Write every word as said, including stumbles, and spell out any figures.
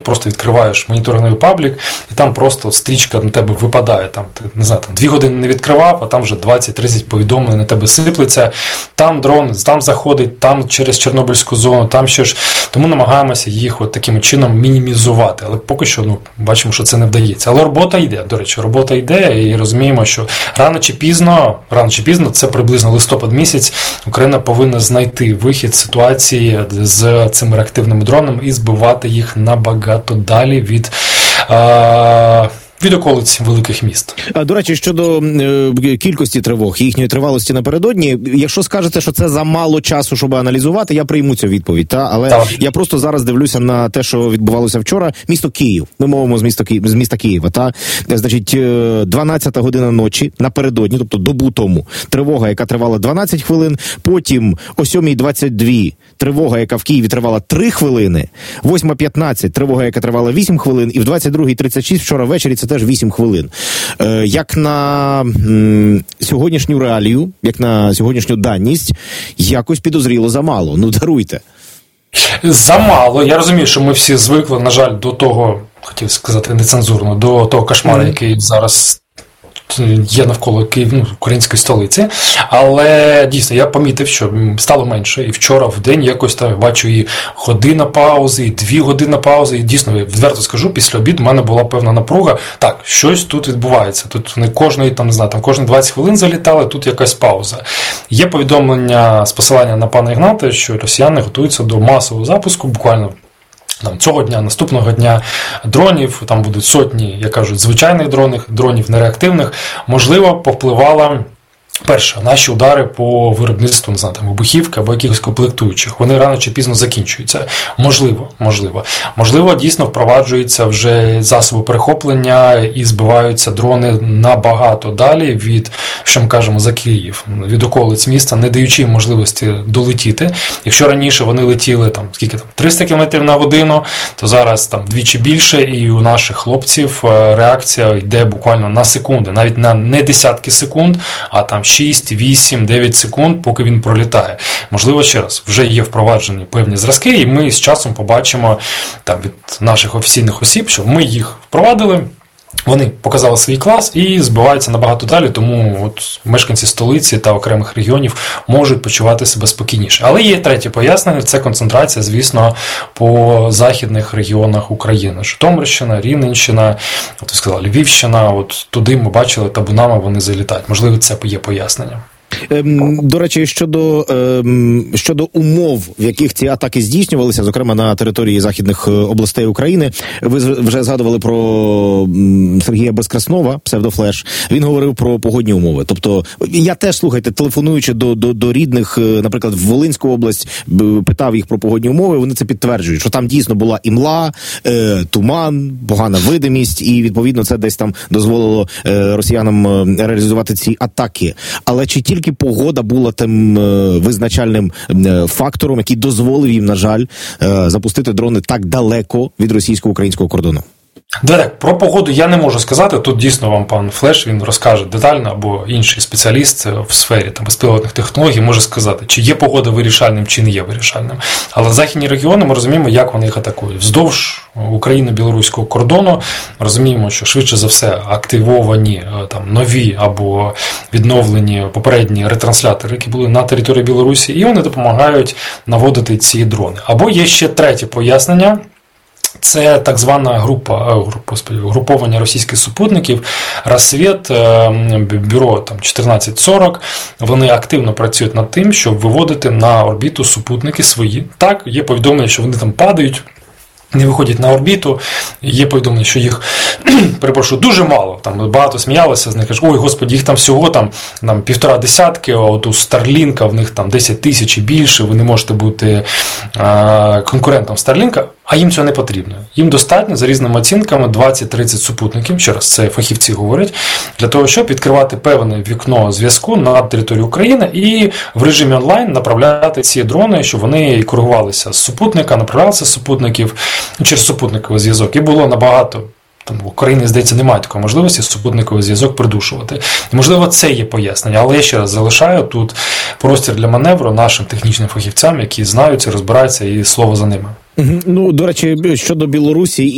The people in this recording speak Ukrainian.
просто відкриваєш моніторинговий паблік, і там просто стрічка на тебе випадає. Там, ти, не знаю, там дві години не відкривав, а там вже двадцять-тридцять повідомлень на тебе сиплеться. Там дрон, там заходить, там через Чорнобильську зону, там ще ж. Тому намагаємося їх от таким чином мінімізувати. Але поки що, ну, бачимо, що це не вдається. Але робота йде, до речі, робота йде, і розуміємо, що рано чи пізно, рано чи пізно, це приблизно листопад місяць, Україна повинна знайти вихід з ситуації з цими реактивними дронами і збивати їх набагато далі від е- від околиць великих міст. До речі, щодо е, кількості тривог, їхньої тривалості напередодні, якщо скажете, що це замало часу, щоб аналізувати, я прийму цю відповідь, та? Але так. Я просто зараз дивлюся на те, що відбувалося вчора. Місто Київ. Ми мовимо з міста, Ки... з міста Києва. Та? Значить, дванадцята година ночі напередодні, тобто добу тому, тривога, яка тривала дванадцять хвилин, потім о сьомій двадцять дві тривога, яка в Києві тривала три хвилини, восьма п'ятнадцять тривога, яка тривала вісім хвилин, і в двадцять другій тридцять шість вчора ввечері це теж вісім хвилин. Е, як на м, сьогоднішню реалію, як на сьогоднішню даність, якось підозріло замало. Ну, даруйте. Замало. Я розумію, що ми всі звикли, на жаль, до того, хотів сказати нецензурно, до того кошмару, mm. який зараз є навколо Києва, ну, української столиці, але дійсно я помітив, що стало менше, і вчора в день якось там бачу і година паузи, і дві години паузи, і дійсно, відверто скажу, після обіду в мене була певна напруга, так, щось тут відбувається, тут не кожної, там, не знаю, там кожні двадцять хвилин залітали, тут якась пауза. Є повідомлення з посилання на пана Ігната, що росіяни готуються до масового запуску, буквально там, цього дня, наступного дня дронів, там будуть сотні, як кажуть, звичайних дронів, дронів нереактивних, можливо, повпливала перше, наші удари по виробництву, не знаю, там, вибухівки або якихось комплектуючих, вони рано чи пізно закінчуються. Можливо, можливо. Можливо, дійсно впроваджуються вже засоби перехоплення і збиваються дрони набагато далі від, що ми кажемо, за Київ, від околиць міста, не даючи їм можливості долетіти. Якщо раніше вони летіли там, скільки там, триста кілометрів на годину, то зараз там вдвічі більше, і у наших хлопців реакція йде буквально на секунди, навіть на не десятки секунд, а там шість, вісім, дев'ять секунд, поки він пролітає. Можливо, ще раз, вже є впроваджені певні зразки, і ми з часом побачимо там, від наших офіційних осіб, що ми їх впровадили, вони показали свій клас і збиваються набагато далі, тому от мешканці столиці та окремих регіонів можуть почувати себе спокійніше. Але є третє пояснення, це концентрація, звісно, по західних регіонах України. Житомирщина, Рівненщина, от ви сказали, Львівщина, от туди ми бачили, табунами вони залітають. Можливо, це є пояснення. До речі, щодо, щодо умов, в яких ці атаки здійснювалися, зокрема на території західних областей України, ви вже згадували про Сергія Безкраснова, псевдофлеш, він говорив про погодні умови. Тобто, я теж, слухайте, телефонуючи до, до, до рідних, наприклад, в Волинську область, питав їх про погодні умови, вони це підтверджують, що там дійсно була імла, туман, погана видимість, і, відповідно, це десь там дозволило росіянам реалізувати ці атаки. Але чи тільки Тільки погода була тим е, визначальним е, фактором, який дозволив їм, на жаль, е, запустити дрони так далеко від російсько-українського кордону? Так, про погоду я не можу сказати. Тут дійсно вам пан Флеш, він розкаже детально, або інший спеціаліст в сфері там, безпілотних технологій може сказати, чи є погода вирішальним, чи не є вирішальним. Але західні регіони, ми розуміємо, як вони їх атакують. Вздовж України-білоруського кордону розуміємо, що швидше за все активовані там, нові або відновлені попередні ретранслятори, які були на території Білорусі, і вони допомагають наводити ці дрони. Або є ще третє пояснення. Це так звана група, господи, груповання російських супутників, Рассвет, бюро там, чотирнадцять сорок, вони активно працюють над тим, щоб виводити на орбіту супутники свої. Так, є повідомлення, що вони там падають, не виходять на орбіту, є повідомлення, що їх, перепрошую, дуже мало, там багато сміялися з них, кажуть, ой, господи, їх там всього там, там півтора десятки, а от у Starlink в них там десять тисяч і більше, ви не можете бути а, конкурентом Starlink, а їм цього не потрібно. Їм достатньо, за різними оцінками, двадцять-тридцять супутників, ще раз, це фахівці говорять, для того, щоб відкривати певне вікно зв'язку на території України і в режимі онлайн направляти ці дрони, щоб вони коригувалися з супутника, направлялися з супутників через супутниковий зв'язок. І було набагато, там, в Україні, здається, немає такої можливості супутниковий зв'язок придушувати. І, можливо, це є пояснення, але я ще раз залишаю тут простір для маневру нашим технічним фахівцям, які знаються, розбираються і слово за ними. Ну, до речі, щодо Білорусі